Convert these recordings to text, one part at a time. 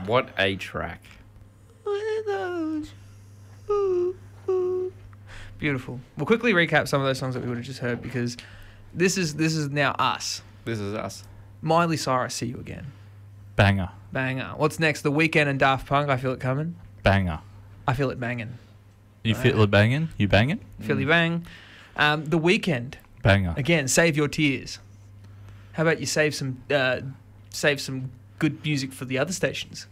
What a track. Beautiful. We'll quickly recap some of those songs that we would have just heard because this is now us. This is us. Miley Cyrus, See You Again. Banger. Banger. What's next? The Weeknd and Daft Punk, I Feel It Coming. Banger. I Feel It Banging. You feel it banging? You banging? Philly Bang. The Weeknd. Banger. Again, Save Your Tears. How about you save some good music for the other stations?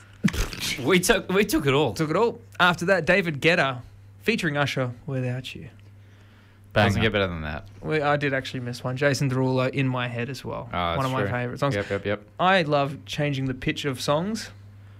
We took it all. Took it all. After that, David Guetta featuring Usher, Without You. Doesn't Banger. get better than that. I did actually miss one. Jason Derulo, In My Head as well. Oh, One of my true. favourite songs. Yep. I love changing the pitch of songs.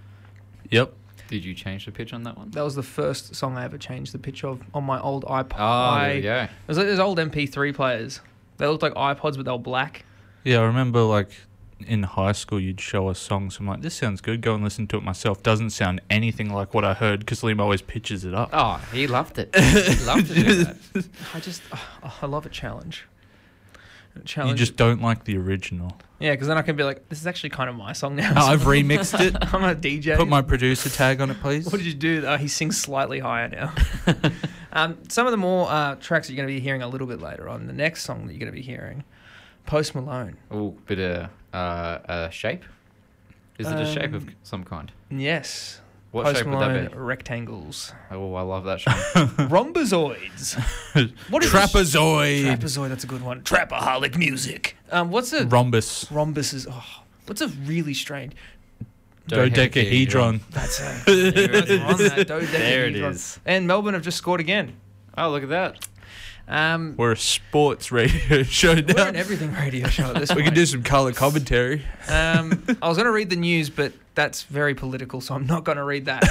Yep. Did you change the pitch on that one? That was the first song I ever changed the pitch of on my old iPod. Oh, there we go. It was like those old MP3 players. They looked like iPods, but they were black. Yeah, I remember like in high school you'd show us songs. I'm like, this sounds good. Go and listen to it myself. Doesn't sound anything like what I heard because Liam always pitches it up. Oh, he loved it. He loved to do that. I love a challenge. You just don't like the original. Yeah, because then I can be like, this is actually kind of my song now. Oh, I've remixed it. I'm a DJ. Put my producer tag on it, please. What did you do? He sings slightly higher now. Some of the more tracks that you're going to be hearing a little bit later on. The next song that you're going to be hearing, Post Malone. Oh, bit of shape. Is it a shape of some kind? Yes. What Post shape Malone would that be? rectangles. Oh, I love that shape. Rhombozoids. What is Trapezoid. Trapezoid, that's a good one. Trapaholic music. What's a Rhombus. rhombus? What's a really strange? Dodecahedron. That's a we're on that dodecahedron. There it is. And Melbourne have just scored again. Oh, look at that. We're a sports radio show We're now. an everything radio show at this We point. can do some colour commentary. I was going to read the news, but that's very political, so I'm not going to read that.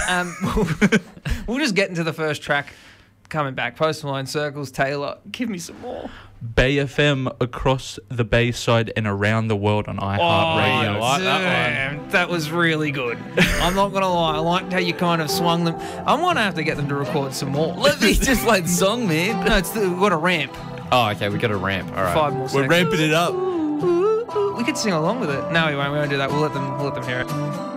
We'll just get into the first track. Coming back, Post Malone, Circles, Taylor. Give me some more. Bay FM across the Bayside and around the world on iHeartRadio. I like that damn, that was really good. I'm not going to lie. I liked how you kind of swung them. I'm going to have to get them to record some more. Let me just play the song, man. No, we've got a ramp. Oh, okay, we got a ramp. All right. 5 more We're seconds. ramping it up. We could sing along with it. No, we won't. We won't do that. We'll let them hear it.